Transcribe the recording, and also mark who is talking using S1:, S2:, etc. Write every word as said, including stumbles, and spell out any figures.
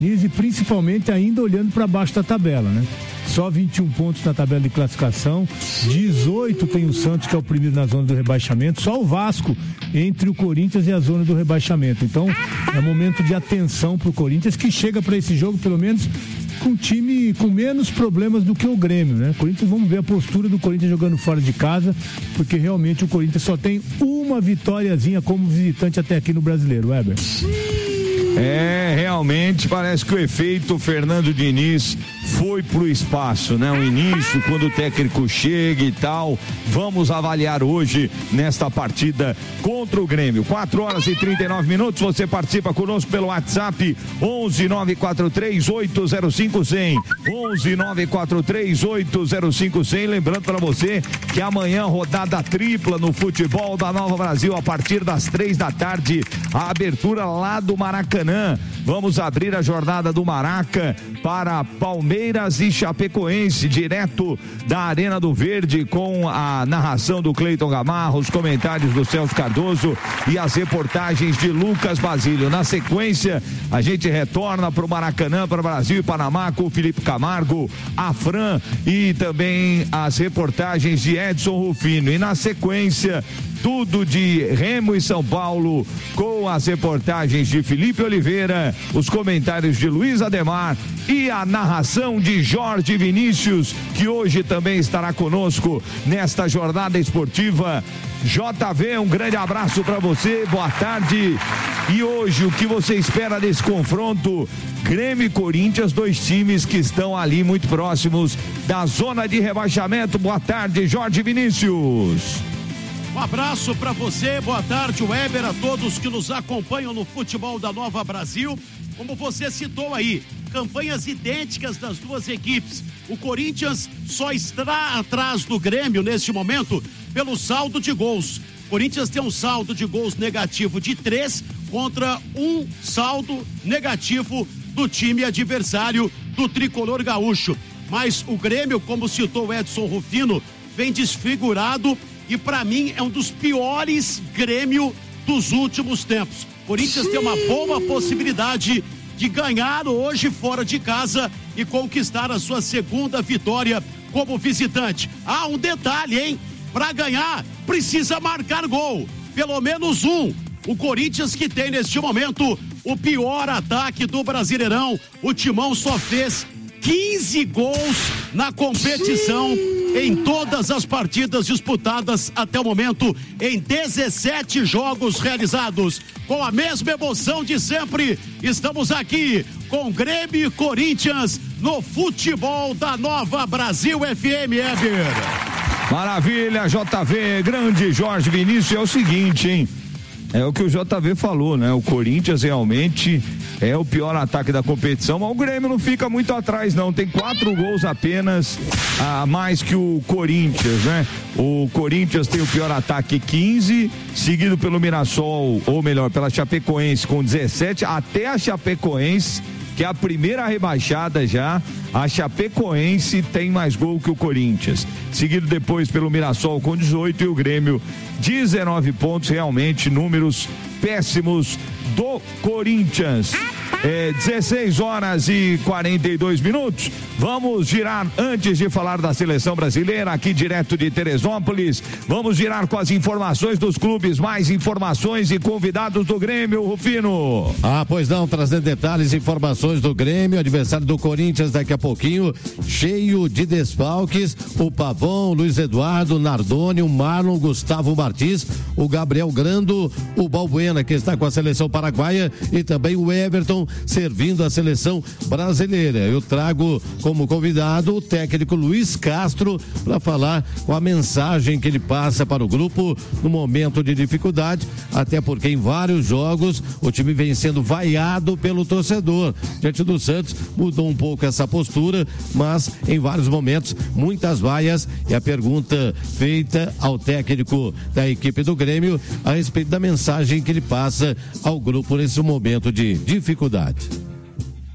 S1: E principalmente ainda olhando para baixo da tabela, né? Só vinte e um pontos na tabela de classificação, dezoito tem o Santos, que é o primeiro na zona do rebaixamento, só o Vasco entre o Corinthians e a zona do rebaixamento. Então é momento de atenção para o Corinthians, que chega para esse jogo pelo menos com um time com menos problemas do que o Grêmio, né? Corinthians, vamos ver a postura do Corinthians jogando fora de casa, porque realmente o Corinthians só tem uma vitóriazinha como visitante até aqui no Brasileiro, Weber.
S2: É, realmente parece que o efeito Fernando Diniz foi pro espaço, né? O início, quando o técnico chega e tal. Vamos avaliar hoje nesta partida contra o Grêmio. quatro horas e trinta e nove minutos. Você participa conosco pelo WhatsApp onze nove quatro três oito zero cinco zero zero. onze nove quatro três oito zero cinco zero zero. Lembrando para você que amanhã rodada tripla no futebol da Nova Brasil a partir das três da tarde. A abertura lá do Maracanã. Vamos abrir a jornada do Maraca para Palmeiras e Chapecoense, direto da Arena do Verde, com a narração do Cleiton Gamarra, os comentários do Celso Cardoso e as reportagens de Lucas Basílio. Na sequência, a gente retorna para o Maracanã, para Brasil e Panamá, com o Felipe Camargo, a Fran e também as reportagens de Edson Rufino. E na sequência, tudo de Remo e São Paulo, com as reportagens de Felipe Oliveira, os comentários de Luiz Ademar e a narração de Jorge Vinícius, que hoje também estará conosco nesta jornada esportiva. J V, um grande abraço para você, boa tarde. E hoje, o que você espera desse confronto? Grêmio e Corinthians, dois times que estão ali muito próximos da zona de rebaixamento. Boa tarde, Jorge Vinícius.
S3: Um abraço para você, boa tarde, Weber, a todos que nos acompanham no futebol da Nova Brasil. Como você citou aí, campanhas idênticas das duas equipes. O Corinthians só está atrás do Grêmio neste momento pelo saldo de gols. O Corinthians tem um saldo de gols negativo de três contra um saldo negativo do time adversário do tricolor gaúcho. Mas o Grêmio, como citou o Edson Rufino, vem desfigurado. E para mim é um dos piores Grêmio dos últimos tempos. Corinthians tem uma boa possibilidade de ganhar hoje fora de casa e conquistar a sua segunda vitória como visitante. Ah, um detalhe, hein? Para ganhar precisa marcar gol, pelo menos um. O Corinthians, que tem neste momento o pior ataque do Brasileirão. O Timão só fez quinze gols na competição em todas as partidas disputadas até o momento, em dezessete jogos realizados. Com a mesma emoção de sempre, estamos aqui com Grêmio e Corinthians no futebol da Nova Brasil F M, Eber.
S2: Maravilha, J V, grande Jorge Vinícius. É o seguinte, hein? É o que o J V falou, né? O Corinthians realmente é o pior ataque da competição, mas o Grêmio não fica muito atrás, não. Tem quatro gols apenas a mais que o Corinthians, né? O Corinthians tem o pior ataque, quinze, seguido pelo Mirassol, ou melhor, pela Chapecoense com dezessete, até a Chapecoense, que é a primeira rebaixada já. A Chapecoense tem mais gol que o Corinthians, seguido depois pelo Mirassol com dezoito e o Grêmio dezenove pontos. Realmente números péssimos do Corinthians. É, dezesseis horas e quarenta e dois minutos. Vamos girar, antes de falar da seleção brasileira, aqui direto de Teresópolis, vamos girar com as informações dos clubes, mais informações e convidados do Grêmio, Rufino.
S4: Ah, pois não, trazendo detalhes e informações do Grêmio, adversário do Corinthians daqui a pouquinho, cheio de desfalques, o Pavão, Luiz Eduardo, Nardoni, o Marlon, Gustavo Martins, o Gabriel Grando, o Balbuena, que está com a seleção paraguaia, e também o Everton, servindo a seleção brasileira. Eu trago como convidado o técnico Luiz Castro para falar com a mensagem que ele passa para o grupo no momento de dificuldade, até porque em vários jogos o time vem sendo vaiado pelo torcedor. Diante do Santos mudou um pouco essa postura, mas em vários momentos muitas vaias, e a pergunta feita ao técnico da equipe do Grêmio a respeito da mensagem que ele passa ao grupo nesse momento de dificuldade.